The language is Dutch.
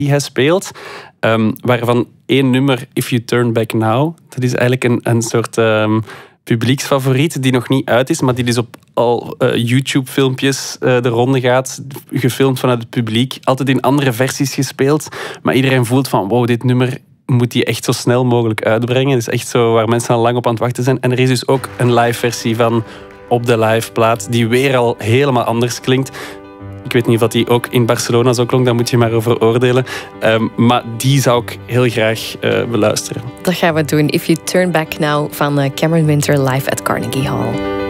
hij speelt. Waarvan één nummer, If You Turn Back Now, dat is eigenlijk een soort publieksfavoriet die nog niet uit is, maar die dus op al YouTube-filmpjes de ronde gaat, gefilmd vanuit het publiek. Altijd in andere versies gespeeld, maar iedereen voelt van wow, dit nummer moet hij echt zo snel mogelijk uitbrengen. Het is echt zo waar mensen al lang op aan het wachten zijn. En er is dus ook een live versie van op de live plaat, die weer al helemaal anders klinkt. Ik weet niet of die ook in Barcelona zo klonk, daar moet je maar over oordelen. Maar die zou ik heel graag beluisteren. Dat gaan we doen. If You Turn Back Now van Cameron Winter live at Carnegie Hall.